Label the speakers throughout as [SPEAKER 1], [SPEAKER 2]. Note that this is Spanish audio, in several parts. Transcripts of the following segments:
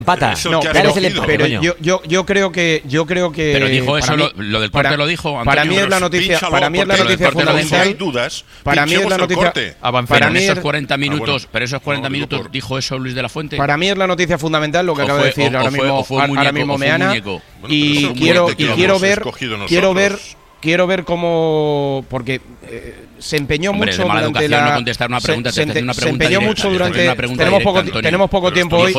[SPEAKER 1] Empata.
[SPEAKER 2] No,
[SPEAKER 3] pero yo creo que.
[SPEAKER 2] Pero dijo eso, lo del corte lo dijo. Antonio,
[SPEAKER 3] para mí es la noticia. Para mí es la noticia fundamental.
[SPEAKER 4] Hay dudas.
[SPEAKER 3] Para mí es la noticia.
[SPEAKER 2] Para mí esos 40 minutos. Pero esos 40 minutos dijo eso Luis de la Fuente.
[SPEAKER 3] Para mí es la noticia fundamental lo que acaba de decir ahora mismo Meana. Y quiero ver cómo, porque se empeñó mucho durante la.
[SPEAKER 2] No contestar una pregunta,
[SPEAKER 3] se empeñó mucho durante. Tenemos poco tiempo hoy.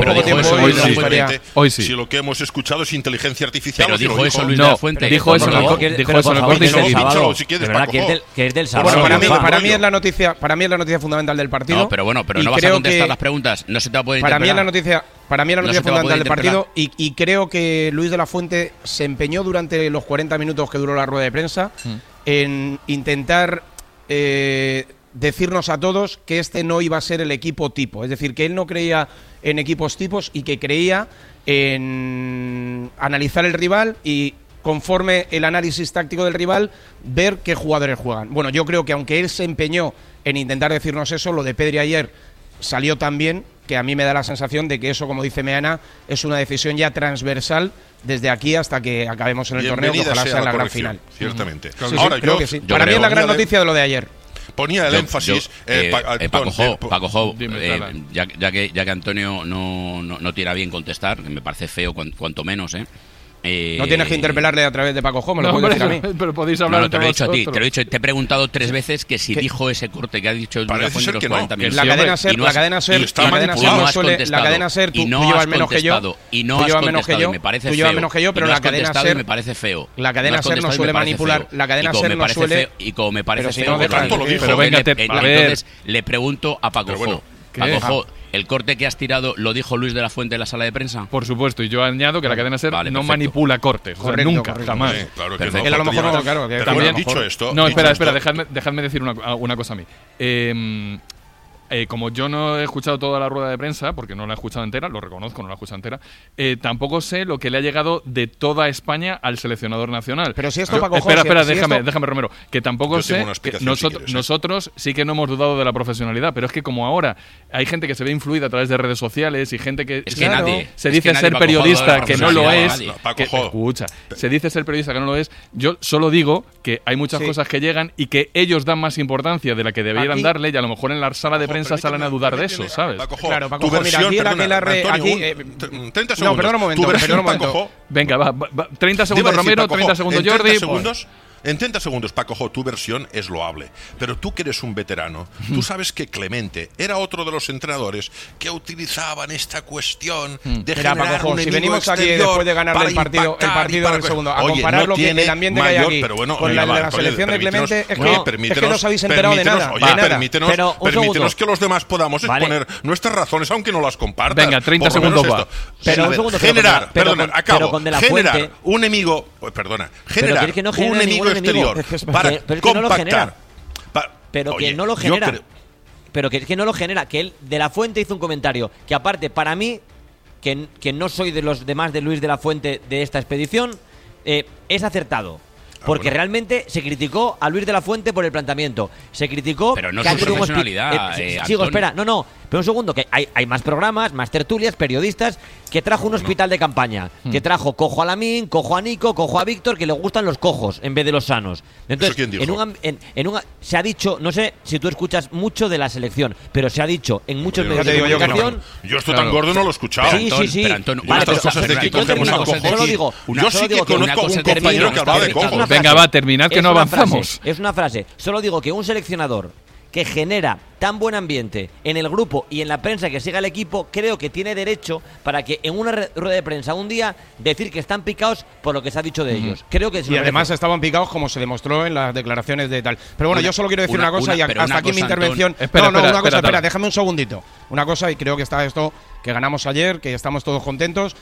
[SPEAKER 4] Hoy sí. Si lo que hemos escuchado es inteligencia artificial.
[SPEAKER 2] Pero dijo eso Luis de la Fuente.
[SPEAKER 1] Dijo eso en el corte y se dijo. Que es del sábado.
[SPEAKER 3] Para mí es la noticia fundamental del partido.
[SPEAKER 2] No, pero no vas a contestar las preguntas. No se te va a poder interpretar.
[SPEAKER 3] Para mí es la noticia fundamental del partido y creo que Luis de la Fuente se empeñó durante los 40 minutos que duró la rueda de prensa en intentar decirnos a todos que este no iba a ser el equipo tipo. Es decir, que él no creía en equipos tipos y que creía en analizar el rival y, conforme el análisis táctico del rival, ver qué jugadores juegan. Bueno, yo creo que aunque él se empeñó en intentar decirnos eso, lo de Pedri ayer salió tan bien que a mí me da la sensación de que eso, como dice Meana, es una decisión ya transversal desde aquí hasta que acabemos en el torneo, que ojalá sea la gran final.
[SPEAKER 4] Ciertamente.
[SPEAKER 3] Ahora, creo que sí. Para mí es la gran noticia de lo de ayer.
[SPEAKER 4] Ponía el énfasis.
[SPEAKER 2] Paco Jo, ya que Antonio no tira bien contestar, que me parece feo cuanto menos,
[SPEAKER 3] no tienes que interpelarle a través de Paco Jo, me lo puedes decir a mí.
[SPEAKER 1] Pero podéis hablar.
[SPEAKER 2] No, te lo he dicho a ti, te he preguntado 3 veces que si dijo ese corte que ha dicho el
[SPEAKER 4] Parece ser que no.
[SPEAKER 3] La cadena SER, tú llevas menos que yo.
[SPEAKER 2] Y no has contestado, me parece feo.
[SPEAKER 3] Tú llevas menos que yo, pero la cadena SER
[SPEAKER 2] me parece feo.
[SPEAKER 3] La cadena SER no suele manipular. La cadena SER no suele.
[SPEAKER 2] Y como me parece feo,
[SPEAKER 1] a ver.
[SPEAKER 2] Entonces le pregunto a Paco Jo. Paco Jo, ¿el corte que has tirado lo dijo Luis de la Fuente en la sala de prensa?
[SPEAKER 1] Por supuesto, y yo añado que la cadena SER no manipula cortes. Nunca, jamás.
[SPEAKER 4] Claro que
[SPEAKER 3] él a lo mejor no, claro.
[SPEAKER 4] Pero también dicho esto.
[SPEAKER 1] No, espera, dejadme decir una cosa a mí. Como yo no he escuchado toda la rueda de prensa, porque no la he escuchado entera, lo reconozco, no la he escuchado entera, tampoco sé lo que le ha llegado de toda España al seleccionador nacional.
[SPEAKER 3] Pero si esto, Paco,
[SPEAKER 1] espera, déjame, Romero, que tampoco sé, que nosotros sí que no hemos dudado de la profesionalidad, pero es que como ahora hay gente que se ve influida a través de redes sociales y gente que, se dice ser periodista que no lo es, escucha, se dice ser periodista que no lo es, yo solo digo que hay muchas cosas que llegan y que ellos dan más importancia de la que debieran darle, y a lo mejor en la sala de prensa salen a dudar de eso, ¿sabes?
[SPEAKER 3] Claro, Paco, mira, aquí
[SPEAKER 4] 30 segundos.
[SPEAKER 3] No, perdón un momento.
[SPEAKER 1] Venga, va, 30 segundos Romero, 30 segundos Jordi.
[SPEAKER 4] En 30 segundos, Paco Jo, tu versión es loable. Pero tú que eres un veterano, tú sabes que Clemente era otro de los entrenadores que utilizaban esta cuestión de generar
[SPEAKER 3] Paco Jo,
[SPEAKER 4] un
[SPEAKER 3] si
[SPEAKER 4] enemigo
[SPEAKER 3] venimos aquí
[SPEAKER 4] exterior
[SPEAKER 3] después de ganarle el partido en el segundo, a comparar lo que el ambiente que hay aquí con la selección de Clemente, es que no os habéis enterado de nada.
[SPEAKER 4] Permítenos que los demás podamos exponer nuestras razones, aunque no las compartas.
[SPEAKER 1] Venga, 30 segundos va.
[SPEAKER 4] Pero un segundo, generar un enemigo, generar un enemigo exterior para compactar.
[SPEAKER 1] Pero que no lo genera. Pero que es que no lo genera. Que él, de la Fuente, hizo un comentario que, aparte, para mí, que no soy de los demás de Luis de la Fuente de esta expedición, es acertado. Porque realmente se criticó a Luis de la Fuente por el planteamiento. Se criticó.
[SPEAKER 2] Pero no es su personalidad.
[SPEAKER 1] Sigo, espera. No. Pero un segundo, que hay más programas, más tertulias, periodistas, que trajo un hospital de campaña. Que trajo cojo a Lamín, cojo a Nico, cojo a Víctor, que le gustan los cojos en vez de los sanos. Entonces,
[SPEAKER 4] ¿quién dijo?
[SPEAKER 1] se ha dicho, no sé si tú escuchas mucho de la selección, pero se ha dicho en muchos medios de comunicación.
[SPEAKER 4] Yo esto tan gordo no lo he escuchado.
[SPEAKER 1] Sí.
[SPEAKER 4] Pero Antonio, solo digo yo sí que conozco un compañero que hablaba de cojos.
[SPEAKER 1] Venga, va, terminad que no avanzamos. Es una frase. Solo digo que un seleccionador que genera tan buen ambiente en el grupo y en la prensa que siga el equipo, creo que tiene derecho para que en una rueda de prensa un día decir que están picados por lo que se ha dicho de ellos. Creo que
[SPEAKER 3] y además estaban picados, como se demostró en las declaraciones de tal. Pero bueno, yo solo quiero decir una cosa y hasta aquí mi intervención. Espera, déjame un segundito. Una cosa, y creo que está esto, que ganamos ayer, que estamos todos contentos,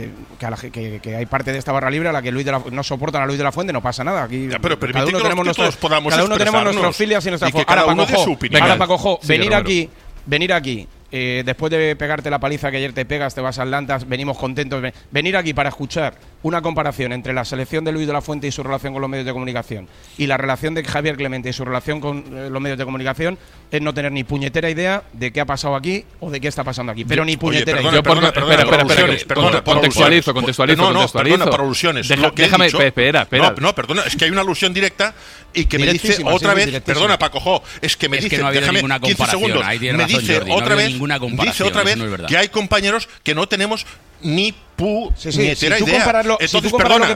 [SPEAKER 3] que hay parte de esta barra libre a la que no soportan a Luis de la Fuente, no pasa nada. Aquí
[SPEAKER 4] pero cada uno tenemos
[SPEAKER 3] nuestros filias y nuestras. Ahora, Paco Jo, venir aquí después de pegarte la paliza que ayer te pegas, te vas a Atlanta, venimos contentos. Venir aquí para escuchar una comparación entre la selección de Luis de la Fuente y su relación con los medios de comunicación y la relación de Javier Clemente y su relación con los medios de comunicación es no tener ni puñetera idea de qué ha pasado aquí o de qué está pasando aquí. Pero ni puñetera idea.
[SPEAKER 1] Perdona, contextualizo.
[SPEAKER 4] No, perdona, por alusiones.
[SPEAKER 1] Déjame, espera.
[SPEAKER 4] No, perdona, es que hay una alusión directa y que me dice otra vez, perdona, Paco, es que me dice,
[SPEAKER 2] no
[SPEAKER 4] déjame 15 segundos, me dice otra vez que hay compañeros que no tenemos ni puñetera idea. Entonces, perdona,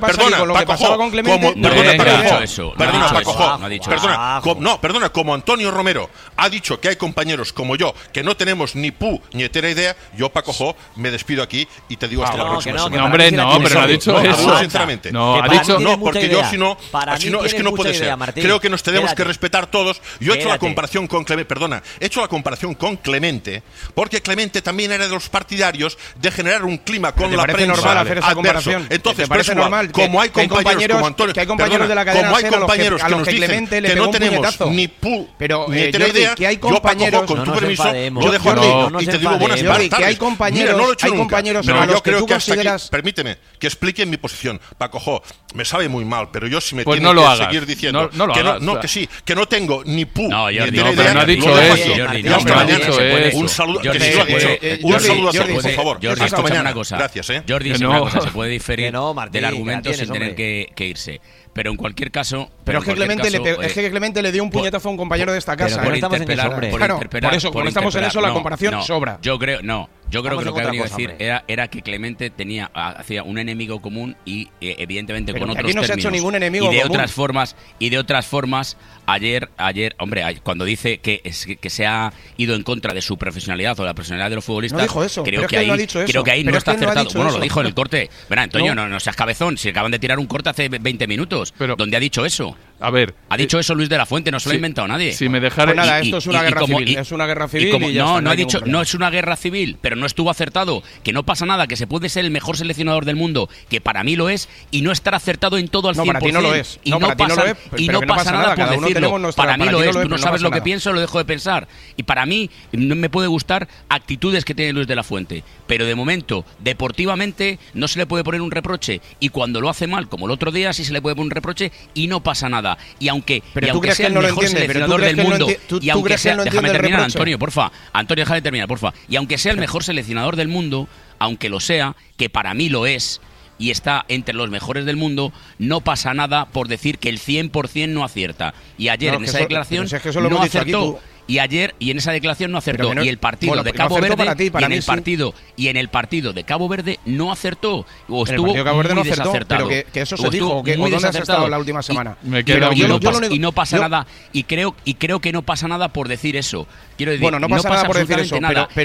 [SPEAKER 4] perdona, como Antonio Romero ha dicho que hay compañeros como yo que no tenemos ni puñetera idea, yo, Paco, me despido aquí y te digo hasta la próxima semana.
[SPEAKER 1] Hombre, no, pero no ha dicho eso.
[SPEAKER 4] Sinceramente.
[SPEAKER 1] No, ha dicho
[SPEAKER 4] no, porque yo si no, es que no puede ser. Creo que nos tenemos que respetar todos. Yo he hecho la comparación con Clemente, porque Clemente también era de los partidarios de generar un clima con la prensa
[SPEAKER 3] normal hacer esa comparación.
[SPEAKER 4] Entonces, parece normal
[SPEAKER 3] como hay compañeros como Antonio, que hay compañeros de la cadena,
[SPEAKER 4] como hay compañeros que nos dicen que no tenemos ni puñetera idea,
[SPEAKER 3] que hay compañeros,
[SPEAKER 4] con tu permiso, yo dejo aquí y te digo buenas tardes.
[SPEAKER 3] Que hay compañeros,
[SPEAKER 4] pero yo creo que hasta aquí, permíteme que explique mi posición. Paco, me sabe muy mal, pero yo si me tiene que seguir diciendo que sí, que no tengo ni puñetera idea.
[SPEAKER 1] No ha dicho eso.
[SPEAKER 4] Un saludo, un saludo a todos, por favor. Hasta mañana. Gracias,
[SPEAKER 2] Jordi dice una cosa, se puede diferir del argumento sin tener que irse. Pero en cualquier caso...
[SPEAKER 3] Pero es que Clemente le dio un puñetazo a un compañero de esta casa.
[SPEAKER 2] Por eso,
[SPEAKER 3] cuando estamos en eso, la comparación sobra.
[SPEAKER 2] Yo creo que lo que ha venido a decir era que Clemente hacía un enemigo común y evidentemente con otros términos.
[SPEAKER 3] Aquí no se ha hecho ningún enemigo común.
[SPEAKER 2] Y de otras formas, ayer, hombre, cuando dice que se ha ido en contra de su profesionalidad o la profesionalidad de los futbolistas,
[SPEAKER 3] no dijo eso,
[SPEAKER 2] creo que ahí no está acertado. Bueno, lo dijo en el corte. Verá, Antonio, no seas cabezón, si acaban de tirar un corte hace 20 minutos. ¿Dónde ha dicho eso?
[SPEAKER 1] A ver,
[SPEAKER 2] ha dicho eso Luis de la Fuente, no se lo ha inventado nadie.
[SPEAKER 1] Si me dejara
[SPEAKER 3] nada, esto es una guerra civil. Es una guerra civil.
[SPEAKER 2] No ha dicho, no es una guerra civil, pero no estuvo acertado. Que no pasa nada, que se puede ser el mejor seleccionador del mundo, que para mí lo es, y no estar acertado en todo al 100%.
[SPEAKER 3] No, para ti no lo es.
[SPEAKER 2] Y no pasa nada por decirlo. Para mí lo es. Tú no sabes lo que pienso, lo dejo de pensar. Y para mí no me puede gustar actitudes que tiene Luis de la Fuente. Pero de momento, deportivamente, no se le puede poner un reproche. Y cuando lo hace mal, como el otro día, sí se le puede poner un reproche y no pasa nada. Y aunque sea el mejor seleccionador del mundo, y aunque sea, déjame terminar, Antonio, porfa. Antonio, déjame terminar, porfa. Y aunque sea el mejor seleccionador del mundo, aunque lo sea, que para mí lo es, y está entre los mejores del mundo, no pasa nada por decir que el 100% no acierta. Y ayer en esa declaración no acertó. Y en esa declaración no acertó. Y el partido de Cabo Verde y en el partido de Cabo Verde no acertó. O estuvo muy desacertado.
[SPEAKER 3] Pero que eso se dijo. ¿O dónde has estado la última semana?
[SPEAKER 2] Y no pasa nada. Y creo que no pasa nada por decir eso. Quiero decir,
[SPEAKER 3] no pasa nada por decir eso.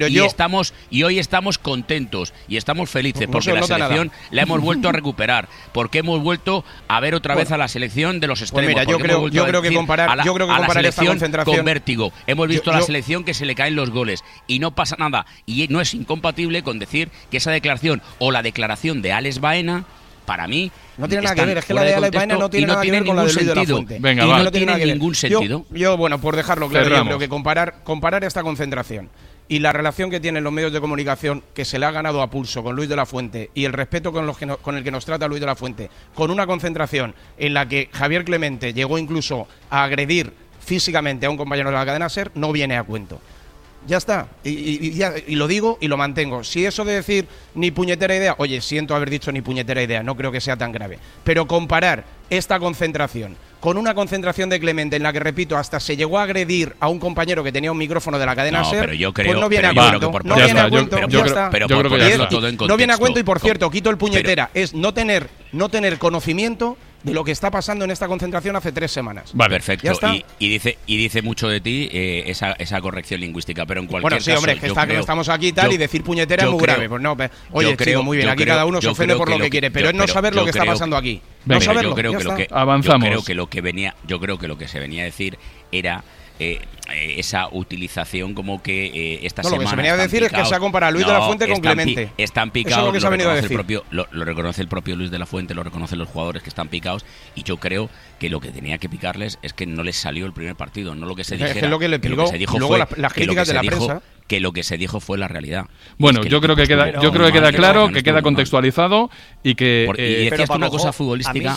[SPEAKER 2] Y hoy estamos contentos y estamos felices porque la selección la hemos vuelto a recuperar. Porque hemos vuelto a ver otra vez a la selección de los extremos.
[SPEAKER 3] Mira, yo creo que comparar esta concentración
[SPEAKER 2] con vértigo. Hemos visto a la selección que se le caen los goles y no pasa nada. Y no es incompatible con decir que esa declaración o la declaración de Alex Baena, para mí,
[SPEAKER 3] no tiene nada que ver. Es que la de Alex Baena no tiene nada que ver con la de Luis de la Fuente.
[SPEAKER 1] Venga,
[SPEAKER 2] y no tiene ningún sentido.
[SPEAKER 3] Yo, por dejarlo claro, yo creo que comparar esta concentración y la relación que tienen los medios de comunicación, que se le ha ganado a pulso con Luis de la Fuente, y el respeto con el que nos trata Luis de la Fuente, con una concentración en la que Javier Clemente llegó incluso a agredir físicamente a un compañero de la cadena SER, no viene a cuento. Ya está. Y lo digo y lo mantengo. Si eso de decir ni puñetera idea, oye, siento haber dicho ni puñetera idea, no creo que sea tan grave. Pero comparar esta concentración con una concentración de Clemente en la que, repito, hasta se llegó a agredir a un compañero que tenía un micrófono de la cadena SER, pues no viene a cuento. No viene a cuento, ya está. No viene a cuento y, por cierto, quito el puñetera. Es no tener conocimiento de lo que está pasando en esta concentración hace 3 semanas.
[SPEAKER 2] Vale, perfecto. Y dice mucho de ti esa corrección lingüística, pero en cualquier caso...
[SPEAKER 3] Bueno, sí, hombre, que estamos aquí y tal, y decir puñetera es muy grave. Pues no, oye, chico, muy bien, aquí cada uno se ofende por lo que quiere, pero es no saber lo que está pasando aquí. No saberlo,
[SPEAKER 1] avanzamos.
[SPEAKER 2] Yo creo que lo que se venía a decir era... esa utilización como que esta semana...
[SPEAKER 3] Lo que se venía a decir es que se ha comparado a Luis de la Fuente con Clemente.
[SPEAKER 2] Están picados, eso es lo que se ha venido a decir. Lo reconoce el propio Luis de la Fuente, lo reconocen los jugadores que están picados, y yo creo que lo que tenía que picarles es que no les salió el primer partido, no lo que se dijera.
[SPEAKER 3] Es lo que le picó,
[SPEAKER 2] lo que se dijo
[SPEAKER 3] luego
[SPEAKER 2] fue
[SPEAKER 3] las críticas de la prensa.
[SPEAKER 2] que lo que se dijo fue la realidad.
[SPEAKER 1] Bueno, yo creo que queda claro, que queda contextualizado y que...
[SPEAKER 2] y decías una cosa futbolística.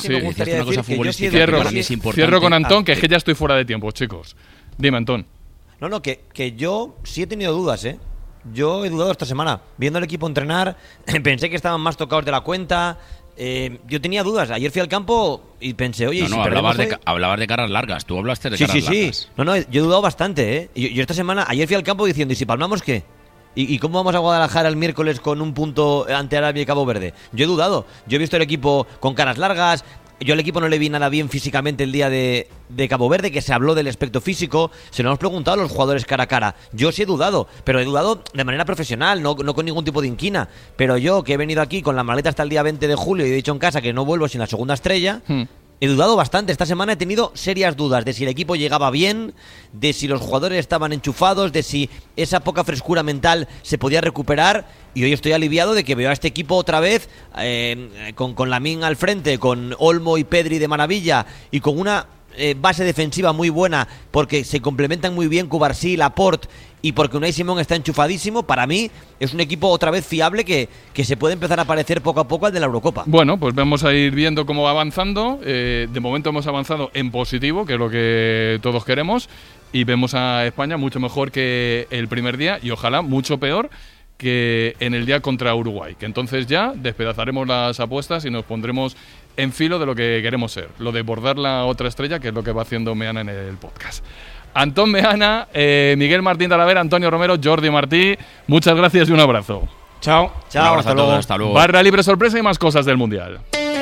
[SPEAKER 1] Cierro con Antón, que es que ya estoy fuera de tiempo, chicos. Dime, Antón.
[SPEAKER 5] No, que yo sí he tenido dudas, ¿eh? Yo he dudado esta semana. Viendo al equipo entrenar, pensé que estaban más tocados de la cuenta. Yo tenía dudas. Ayer fui al campo y pensé, oye...
[SPEAKER 2] hablabas de caras largas. Tú hablaste de caras largas.
[SPEAKER 5] Sí. No, yo he dudado bastante, ¿eh? Yo esta semana, ayer fui al campo diciendo, ¿y si palmamos qué? ¿Y cómo vamos a Guadalajara el miércoles con un punto ante Arabia y Cabo Verde? Yo he dudado. Yo he visto el equipo con caras largas. Yo al equipo no le vi nada bien físicamente el día de Cabo Verde, que se habló del aspecto físico. Se lo hemos preguntado a los jugadores cara a cara. Yo sí he dudado, pero he dudado de manera profesional, no con ningún tipo de inquina. Pero yo, que he venido aquí con la maleta hasta el día 20 de julio y he dicho en casa que no vuelvo sin la segunda estrella... He dudado bastante. Esta semana he tenido serias dudas de si el equipo llegaba bien, de si los jugadores estaban enchufados, de si esa poca frescura mental se podía recuperar. Y hoy estoy aliviado de que veo a este equipo otra vez con Lamine al frente, con Olmo y Pedri de maravilla y con una base defensiva muy buena porque se complementan muy bien Cubarsí, Laporte y porque Unai Simón está enchufadísimo. Para mí es un equipo otra vez fiable que se puede empezar a parecer poco a poco al de la Eurocopa.
[SPEAKER 1] Bueno, pues vamos a ir viendo cómo va avanzando. De momento hemos avanzado en positivo, que es lo que todos queremos, y vemos a España mucho mejor que el primer día y ojalá mucho peor que en el día contra Uruguay, que entonces ya despedazaremos las apuestas y nos pondremos en filo de lo que queremos ser, lo de bordar la otra estrella, que es lo que va haciendo Meana en el podcast. Antón Meana, Miguel Martín Talavera, Antonio Romero, Jordi Martí, muchas gracias y un abrazo.
[SPEAKER 3] Chao,
[SPEAKER 2] hasta luego.
[SPEAKER 1] Barra libre sorpresa y más cosas del Mundial.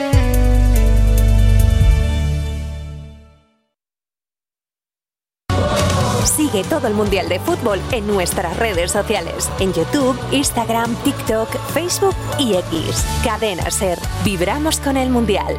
[SPEAKER 6] Sigue todo el Mundial de Fútbol en nuestras redes sociales, en YouTube, Instagram, TikTok, Facebook y X. Cadena SER. Vibramos con el Mundial.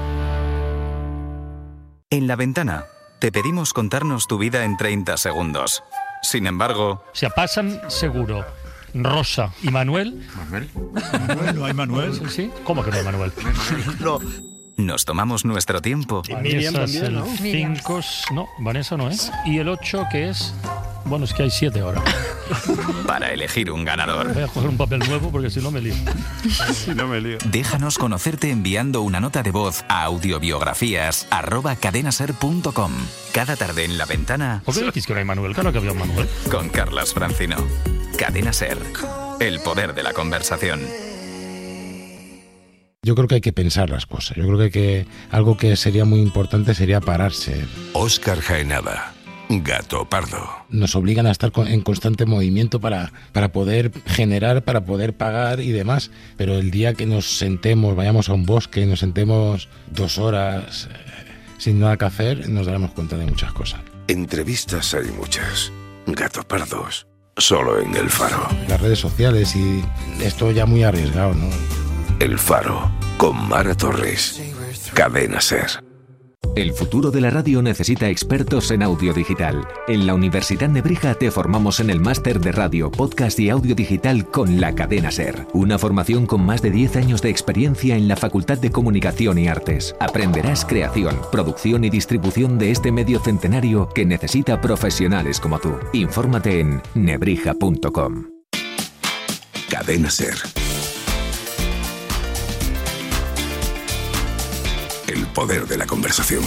[SPEAKER 7] En La Ventana te pedimos contarnos tu vida en 30 segundos. Sin embargo...
[SPEAKER 8] Se pasan seguro Rosa y Manuel.
[SPEAKER 9] ¿Manuel? ¿No hay Manuel?
[SPEAKER 8] ¿Sí? ¿Cómo que no hay Manuel?
[SPEAKER 7] No. Nos tomamos nuestro tiempo.
[SPEAKER 8] Y Miriam también, ¿no? 5, no, Vanessa no es. Y el 8, que es... Bueno, es que hay 7 ahora.
[SPEAKER 7] Para elegir un ganador.
[SPEAKER 8] Voy a coger un papel nuevo porque si no me lío.
[SPEAKER 7] Déjanos conocerte enviando una nota de voz a audiobiografías@cadenaser.com. Cada tarde en La Ventana.
[SPEAKER 8] ¿Por qué decís que no hay Manuel? Claro que había un Manuel.
[SPEAKER 7] Con Carlas Francino. Cadena Ser. El poder de la conversación.
[SPEAKER 10] Yo creo que hay que pensar las cosas. Yo creo que algo que sería muy importante sería pararse.
[SPEAKER 4] Óscar Jaenada, Gato Pardo.
[SPEAKER 10] Nos obligan a estar en constante movimiento para poder generar, para poder pagar y demás. Pero el día que nos sentemos, vayamos a un bosque, nos sentemos 2 horas sin nada que hacer, nos daremos cuenta de muchas cosas.
[SPEAKER 4] Entrevistas hay muchas. Gato Pardos, solo en El Faro.
[SPEAKER 10] Las redes sociales y esto ya muy arriesgado, ¿no?
[SPEAKER 4] El Faro, con Mara Torres. Cadena Ser.
[SPEAKER 11] El futuro de la radio necesita expertos en audio digital. En la Universidad Nebrija te formamos en el máster de radio, podcast y audio digital con la Cadena Ser. Una formación con más de 10 años de experiencia en la Facultad de Comunicación y Artes. Aprenderás creación, producción y distribución de este medio centenario que necesita profesionales como tú. Infórmate en nebrija.com.
[SPEAKER 4] Cadena Ser. El poder de la conversación.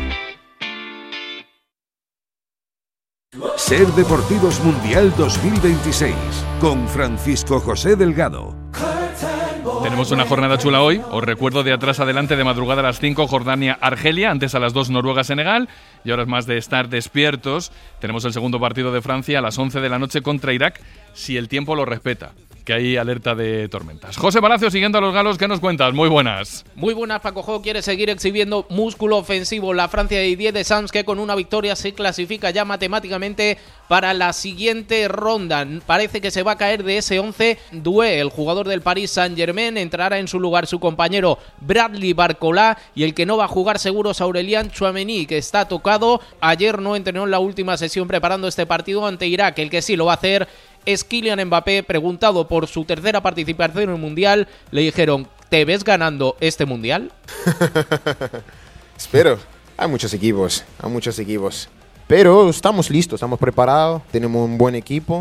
[SPEAKER 12] Ser Deportivos Mundial 2026 con Francisco José Delgado.
[SPEAKER 1] Tenemos una jornada chula hoy. Os recuerdo de atrás adelante, de madrugada a las 5, Jordania-Argelia, antes a las 2, Noruega-Senegal, y ahora es más de estar despiertos. Tenemos el segundo partido de Francia a las 11 de la noche contra Irak, si el tiempo lo respeta, que hay alerta de tormentas. José Palacio, siguiendo a los galos, ¿qué nos cuentas? Muy buenas.
[SPEAKER 13] Muy buenas, Paco Jo quiere seguir exhibiendo músculo ofensivo. La Francia de Didier Deschamps, que con una victoria se clasifica ya matemáticamente para la siguiente ronda. Parece que se va a caer de ese 11. Doué, el jugador del Paris Saint-Germain, entrará en su lugar su compañero Bradley Barcola, y el que no va a jugar seguro es Aurélien Tchouaméni, que está tocado. Ayer no entrenó en la última sesión preparando este partido ante Irak. El que sí lo va a hacer es Kylian Mbappé. Preguntado por su tercera participación en el Mundial, le dijeron: ¿te ves ganando este Mundial?
[SPEAKER 14] Espero. Hay muchos equipos. Pero estamos listos, estamos preparados, tenemos un buen equipo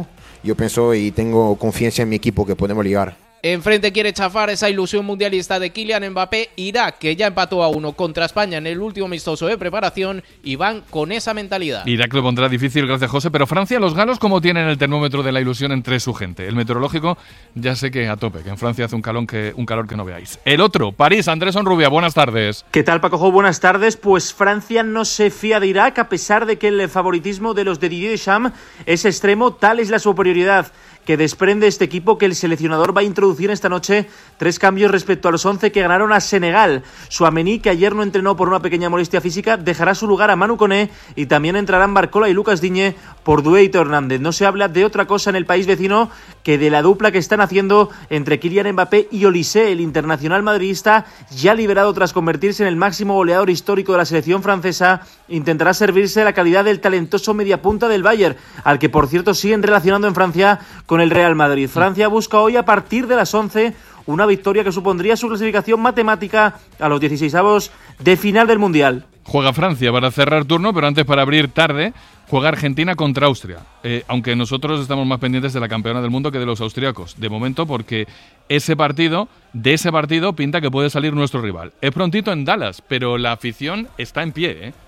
[SPEAKER 14] yo pienso y tengo confianza en mi equipo que podemos llegar.
[SPEAKER 13] Enfrente quiere chafar esa ilusión mundialista de Kylian Mbappé. Irak, que ya empató a 1 contra España en el último amistoso de preparación, y van con esa mentalidad.
[SPEAKER 1] Irak lo pondrá difícil, gracias José, pero Francia, los galos, ¿cómo tienen el termómetro de la ilusión entre su gente? El meteorológico ya sé que a tope, que en Francia hace un calor que no veáis. El otro, París, Andrés Onrubia, buenas tardes.
[SPEAKER 15] ¿Qué tal, Paco? Buenas tardes. Pues Francia no se fía de Irak, a pesar de que el favoritismo de los de Didier Deschamps es extremo. Tal es la superioridad que desprende este equipo, que el seleccionador va a introducir esta noche 3 cambios respecto a los 11 que ganaron a Senegal. Tchouaméni, que ayer no entrenó por una pequeña molestia física, dejará su lugar a Manu Koné, y también entrarán Barcola y Lucas Digne por Dueito Hernández. No se habla de otra cosa en el país vecino que de la dupla que están haciendo entre Kylian Mbappé y Olise. El internacional madridista, ya liberado tras convertirse en el máximo goleador histórico de la selección francesa, intentará servirse de la calidad del talentoso mediapunta del Bayern, al que por cierto siguen relacionando en Francia con el Real Madrid. Francia busca hoy, a partir de las 11, una victoria que supondría su clasificación matemática a los 16avos de final del Mundial.
[SPEAKER 1] Juega Francia para cerrar turno, pero antes, para abrir tarde, juega Argentina contra Austria. Aunque nosotros estamos más pendientes de la campeona del mundo que de los austriacos, de momento, porque de ese partido pinta que puede salir nuestro rival. Es prontito en Dallas, pero la afición está en pie,